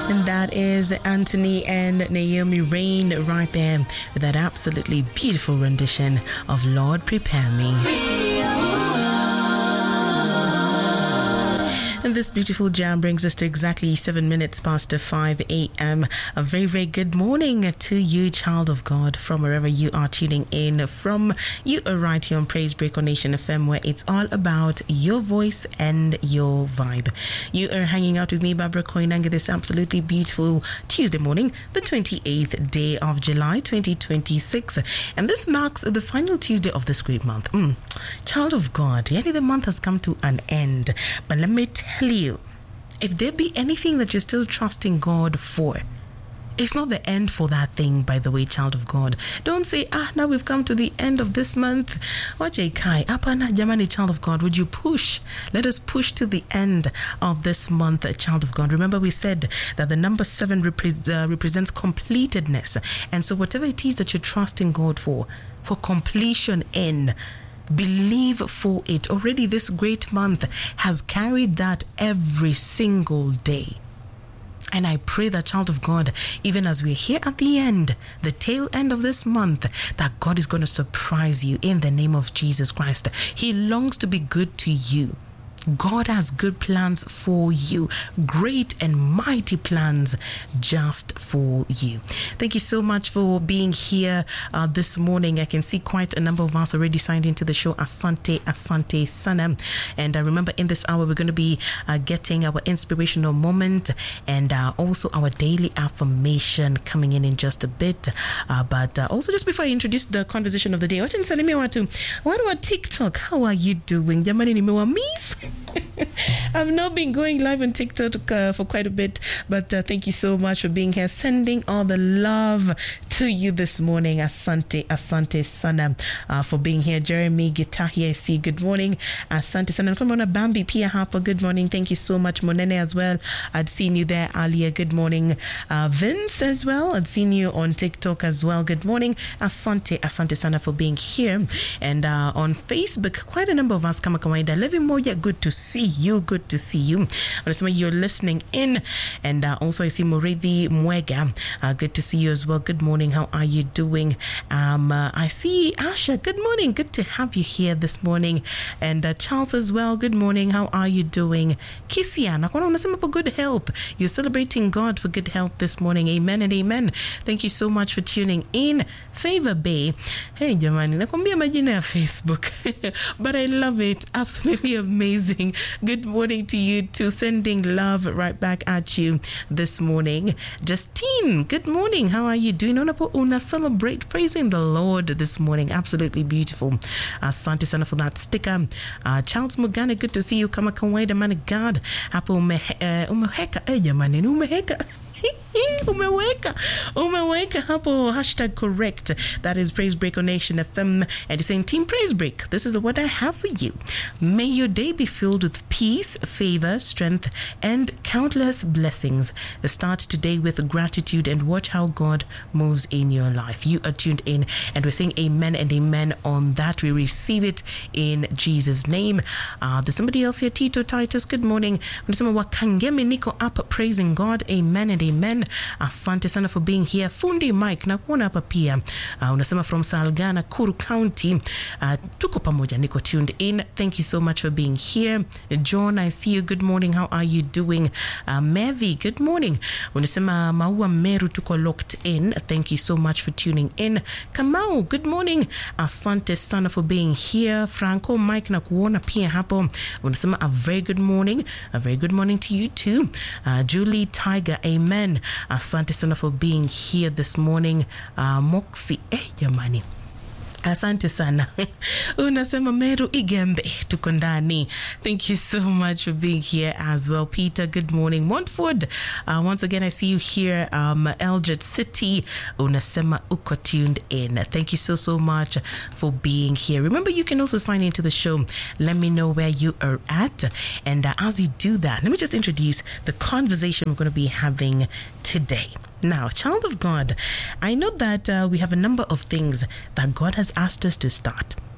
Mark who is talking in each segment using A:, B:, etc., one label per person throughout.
A: And that is Anthony and Naomi Rain right there with that absolutely beautiful rendition of Lord Prepare Me. And this beautiful jam brings us to exactly 7 minutes past 5 a.m. A very, very good morning to you, child of God, from wherever you are tuning in from. You are right here on Praise Break on Nation FM, where it's all about your voice and your vibe. You are hanging out with me, Barbara Koinanga, this absolutely beautiful Tuesday morning, the 28th day of July, 2026. And this marks the final Tuesday of this great month. Child of God, yani the month has come to an end. But let me tell you, if there be anything that you're still trusting God for, it's not the end for that thing, by the way, child of God. Don't say, now we've come to the end of this month. Apana jamani, child of God, would you push? Let us push to the end of this month, child of God. Remember, we said that the number 7 represents completedness. And so whatever it is that you're trusting God for completion in, believe for it. Already this great month has carried that every single day. And I pray that, child of God, even as we're here at the end, the tail end of this month, that God is going to surprise you in the name of Jesus Christ. He longs to be good to you. God has good plans for you, great and mighty plans just for you. Thank you so much for being here this morning. I can see quite a number of us already signed into the show. Asante sana. And remember, in this hour, we're going to be getting our inspirational moment and also our daily affirmation coming in just a bit. But also, just before I introduce the conversation of the day, what about TikTok? How are you doing? Jamani, nimewamis. I've not been going live on TikTok for quite a bit, but thank you so much for being here, sending all the love to you this morning. Asante sana for being here. Jeremy Gitahi, I see, good morning. Asante sana. Bambi Pia Hapa, good morning. Thank you so much. Monene as well, I'd seen you there earlier. Good morning. Vince as well, I'd seen you on TikTok as well. Good morning. Asante sana for being here. And on Facebook, quite a number of us kama kawaida. Levi Moya, good to see you. Good to see you. You're listening in. And also I see Moredi Mwega. Good to see you as well. Good morning. How are you doing? I see Asha. Good morning. Good to have you here this morning. And Charles as well. Good morning. How are you doing? Kisia, nakuona unasema for good health. You're celebrating God for good health this morning. Amen and amen. Thank you so much for tuning in. Favor Bay. Hey jamani, nakwambia majina ya Facebook. But I love it. Absolutely amazing. Good morning to you too. Sending love right back at you this morning. Justine, good morning. How are you doing? Una celebrate praising the Lord this morning. Absolutely beautiful. Asante sana for that sticker. Charles Mugane, good to see you. Kama kawaida, man of God. Hapo umeheka. Jamani, umeheka. Umeweka hapo hashtag correct. That is Praise Break on Nation FM. And you're saying, Team Praise Break, this is what I have for you. May your day be filled with peace, favor, strength, and countless blessings. Start today with gratitude and watch how God moves in your life. You are tuned in and we're saying amen and amen on that. We receive it in Jesus' name. There's somebody else here, Tito Titus, good morning. Wakangemi niko up praising God. Amen and amen. Asante sana for being here. Fundi Mike, na kuona hapa pia. Unasema from Salgana, Kuru County. Tuko pamoja, niko tuned in. Thank you so much for being here. John, I see you. Good morning. How are you doing? Mevi, good morning. Unasema Maua Meru, tuko locked in. Thank you so much for tuning in. Kamau, good morning. Asante sana for being here. Franco, Mike, na kuona pia hapo. Unasema a very good morning. A very good morning to you too. Julie Tiger, amen. Asante sana for being here this morning. Moxie, jamani. Asante sana. Unasema Meru Igembe tuko ndani. Thank you so much for being here as well. Peter, good morning. Montford, once again I see you here. Elgit City, unasema uko tuned in. Thank you so much for being here. Remember, you can also sign into the show. Let me know where you are at. And as you do that, let me just introduce the conversation we're going to be having today. Now, child of God, I know that we have a number of things that God has asked us to start.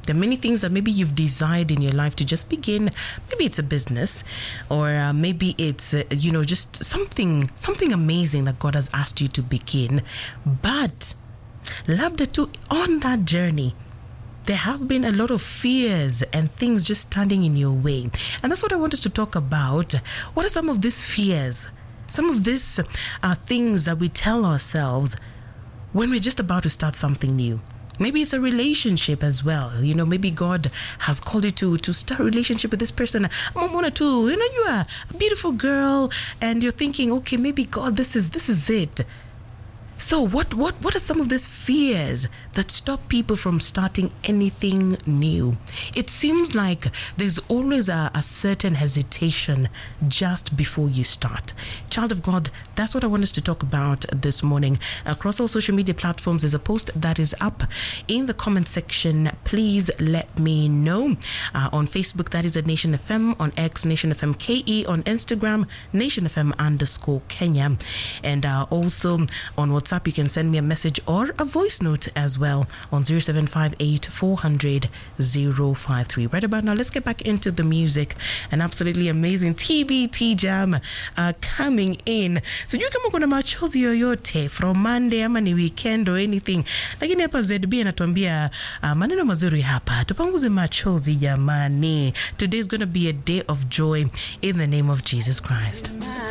A: There are many things that maybe you've desired in your life to just begin. Maybe it's a business, or maybe it's just something amazing that God has asked you to begin. But labda tu, on that journey, there have been a lot of fears and things just standing in your way. And that's what I want us to talk about. What are some of these fears? Some of these things that we tell ourselves when we're just about to start something new. Maybe it's a relationship as well. Maybe God has called you to start a relationship with this person. One or two, you are a beautiful girl and you're thinking, okay, maybe God, this is it. So what are some of these fears that stop people from starting anything new? It seems like there's always a certain hesitation just before you start. Child of God, that's what I want us to talk about this morning. Across all social media platforms, there's a post that is up in the comment section. Please let me know. On Facebook, that is at Nation FM. On X, Nation FM KE. On Instagram, Nation FM _Kenya. And also on WhatsApp, you can send me a message or a voice note as well on 0758 400 053. Right about now, let's get back into the music. An absolutely amazing TBT jam coming in. So you kama kuna machozi yoyote from Monday ama ni weekend or anything, lakini hapa ZB anatuambia maneno mazuri hapa, tupanguze machozi jamani. Today is going to be a day of joy in the name of Jesus Christ.